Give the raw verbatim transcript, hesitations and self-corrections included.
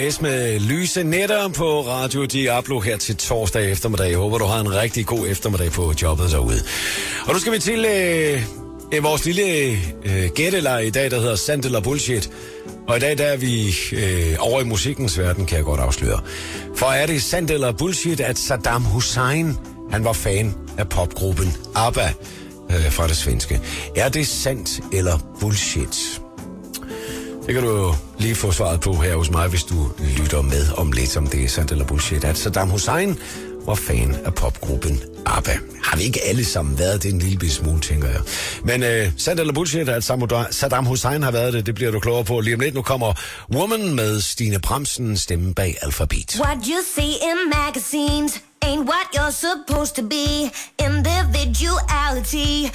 S med lyse nætter på Radio Diablo her til torsdag eftermiddag. Jeg håber, du har en rigtig god eftermiddag på jobbet derude. Og nu skal vi til øh, øh, vores lille øh, gætteleje i dag, der hedder Sandt eller Bullshit. Og i dag der er vi øh, over i musikkens verden, kan jeg godt afsløre. For er det sandt eller bullshit, at Saddam Hussein, han var fan af popgruppen ABBA øh, fra det svenske? Er det sandt eller bullshit? Det kan du jo lige få svaret på her hos mig, hvis du lytter med om lidt, om det er sandt eller bullshit. At Saddam Hussein var fan af popgruppen ABBA. Har vi ikke alle sammen været det en lille smule, tænker jeg. Men øh, sandt eller bullshit, at Saddam Hussein har været det, det bliver du klogere på lige om lidt. Nu kommer Woman med Stine Bramsen, stemme bag Alphabet. What you see in magazines ain't what you're supposed to be. Individuality